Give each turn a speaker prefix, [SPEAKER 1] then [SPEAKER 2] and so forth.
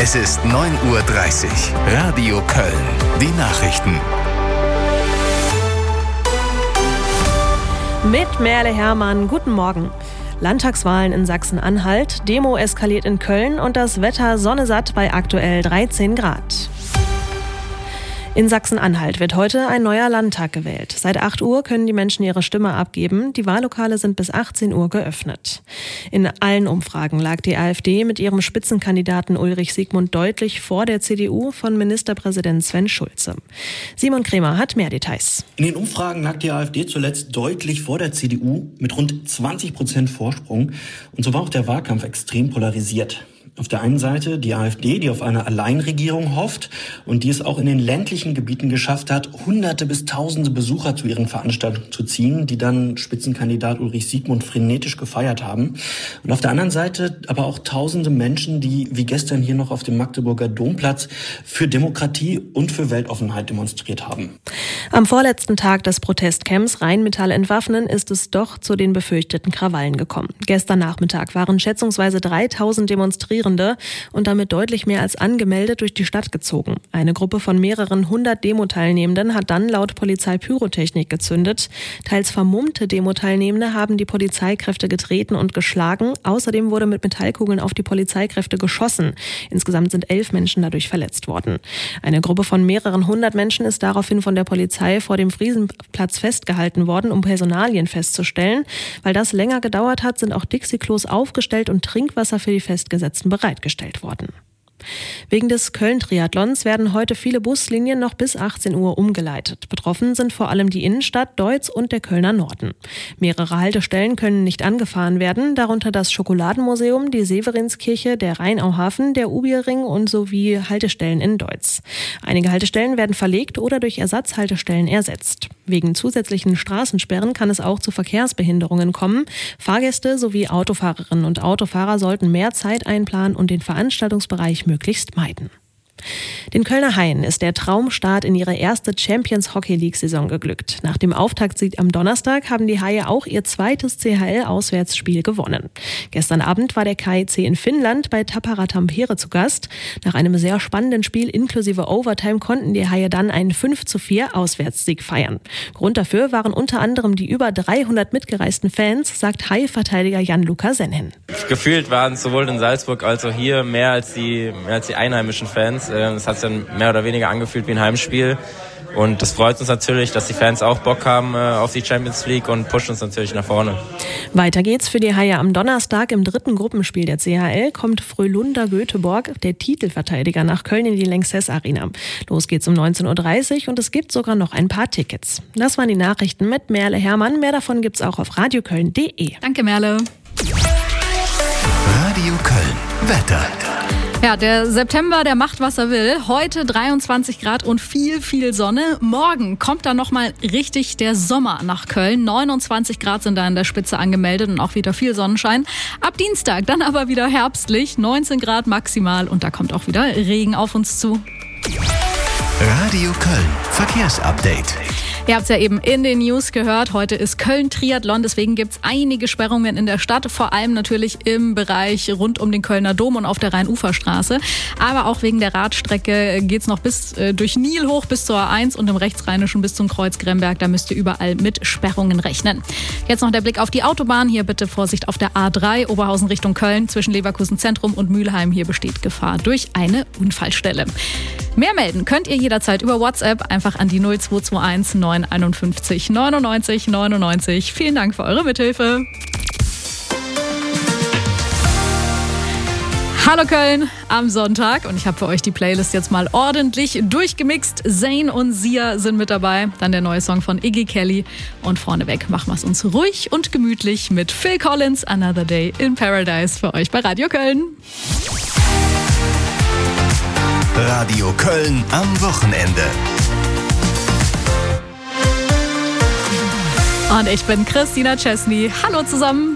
[SPEAKER 1] Es ist 9:30 Uhr. Radio Köln. Die Nachrichten.
[SPEAKER 2] Mit Merle Hermann, guten Morgen. Landtagswahlen in Sachsen-Anhalt, Demo eskaliert in Köln und das Wetter sonnesatt bei aktuell 13 Grad. In Sachsen-Anhalt wird heute ein neuer Landtag gewählt. Seit 8 Uhr können die Menschen ihre Stimme abgeben. Die Wahllokale sind bis 18 Uhr geöffnet. In allen Umfragen lag die AfD mit ihrem Spitzenkandidaten Ulrich Siegmund deutlich vor der CDU von Ministerpräsident Sven Schulze. Simon Kremer hat mehr Details.
[SPEAKER 3] In den Umfragen lag die AfD zuletzt deutlich vor der CDU mit rund 20% Vorsprung. Und so war auch der Wahlkampf extrem polarisiert. Auf der einen Seite die AfD, die auf eine Alleinregierung hofft und die es auch in den ländlichen Gebieten geschafft hat, Hunderte bis Tausende Besucher zu ihren Veranstaltungen zu ziehen, die dann Spitzenkandidat Ulrich Siegmund frenetisch gefeiert haben. Und auf der anderen Seite aber auch Tausende Menschen, die wie gestern hier noch auf dem Magdeburger Domplatz für Demokratie und für Weltoffenheit demonstriert haben.
[SPEAKER 2] Am vorletzten Tag des Protestcamps Rheinmetall entwaffnen ist es doch zu den befürchteten Krawallen gekommen. Gestern Nachmittag waren schätzungsweise 3000 Demonstrierende und damit deutlich mehr als angemeldet durch die Stadt gezogen. Eine Gruppe von mehreren 100 Demo-Teilnehmenden hat dann laut Polizei Pyrotechnik gezündet. Teils vermummte Demo-Teilnehmende haben die Polizeikräfte getreten und geschlagen. Außerdem wurde mit Metallkugeln auf die Polizeikräfte geschossen. Insgesamt sind 11 Menschen dadurch verletzt worden. Eine Gruppe von mehreren 100 Menschen ist daraufhin von der Polizei vor dem Friesenplatz festgehalten worden, um Personalien festzustellen. Weil das länger gedauert hat, sind auch Dixie-Klos aufgestellt und Trinkwasser für die Festgesetzten bereitgestellt worden. Wegen des Köln-Triathlons werden heute viele Buslinien noch bis 18 Uhr umgeleitet. Betroffen sind vor allem die Innenstadt, Deutz und der Kölner Norden. Mehrere Haltestellen können nicht angefahren werden, darunter das Schokoladenmuseum, die Severinskirche, der Rheinauhafen, der Ubierring und sowie Haltestellen in Deutz. Einige Haltestellen werden verlegt oder durch Ersatzhaltestellen ersetzt. Wegen zusätzlichen Straßensperren kann es auch zu Verkehrsbehinderungen kommen. Fahrgäste sowie Autofahrerinnen und Autofahrer sollten mehr Zeit einplanen und den Veranstaltungsbereich möglichst meiden. Den Kölner Haien ist der Traumstart in ihre erste Champions Hockey League-Saison geglückt. Nach dem Auftaktsieg am Donnerstag haben die Haie auch ihr zweites CHL-Auswärtsspiel gewonnen. Gestern Abend war der KIC in Finnland bei Tappara Tampere zu Gast. Nach einem sehr spannenden Spiel inklusive Overtime konnten die Haie dann einen 5:4 Auswärtssieg feiern. Grund dafür waren unter anderem die über 300 mitgereisten Fans, sagt Haie-Verteidiger Jan-Luca Senhen.
[SPEAKER 4] Gefühlt waren es sowohl in Salzburg als auch hier mehr als die einheimischen Fans. Es hat sich dann mehr oder weniger angefühlt wie ein Heimspiel. Und das freut uns natürlich, dass die Fans auch Bock haben auf die Champions League und pusht uns natürlich nach vorne.
[SPEAKER 2] Weiter geht's für die Haie am Donnerstag. Im 3. Gruppenspiel der CHL kommt Frölunda Göteborg, der Titelverteidiger, nach Köln in die Lanxess Arena. Los geht's um 19:30 Uhr und es gibt sogar noch ein paar Tickets. Das waren die Nachrichten mit Merle Hermann. Mehr davon gibt's auch auf radioköln.de.
[SPEAKER 5] Danke, Merle.
[SPEAKER 1] Radio Köln. Wetter.
[SPEAKER 5] Ja, der September, der macht, was er will. Heute 23 Grad und viel Sonne. Morgen kommt dann nochmal richtig der Sommer nach Köln. 29 Grad sind da in der Spitze angemeldet und auch wieder viel Sonnenschein. Ab Dienstag dann aber wieder herbstlich, 19 Grad maximal und da kommt auch wieder Regen auf uns zu.
[SPEAKER 1] Radio Köln. Verkehrsupdate.
[SPEAKER 5] Ihr habt es ja eben in den News gehört, heute ist Köln-Triathlon, deswegen gibt es einige Sperrungen in der Stadt, vor allem natürlich im Bereich rund um den Kölner Dom und auf der Rhein-Ufer-Straße. Aber auch wegen der Radstrecke geht es noch bis durch Nil hoch bis zur A1 und im Rechtsrheinischen bis zum Kreuz Gremberg, da müsst ihr überall mit Sperrungen rechnen. Jetzt noch der Blick auf die Autobahn, hier bitte Vorsicht auf der A3, Oberhausen Richtung Köln, zwischen Leverkusen Zentrum und Mülheim, hier besteht Gefahr durch eine Unfallstelle. Mehr melden könnt ihr jederzeit über WhatsApp, einfach an die 0221 951 99 99. Vielen Dank für eure Mithilfe. Hallo Köln am Sonntag und ich habe für euch die Playlist jetzt mal ordentlich durchgemixt. Zayn und Sia sind mit dabei, dann der neue Song von Iggy Kelly und vorneweg machen wir es uns ruhig und gemütlich mit Phil Collins, Another Day in Paradise für euch bei Radio Köln.
[SPEAKER 1] Radio Köln am Wochenende.
[SPEAKER 5] Und ich bin Christina Chesney. Hallo zusammen.